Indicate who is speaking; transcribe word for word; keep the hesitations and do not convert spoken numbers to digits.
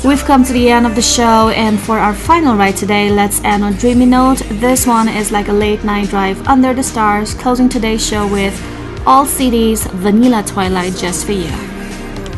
Speaker 1: We've come to the end of the show, and for our final ride today, let's end on a dreamy note. This one is like a late night drive under the stars, closing today's show with All C D's Vanilla Twilight just for you.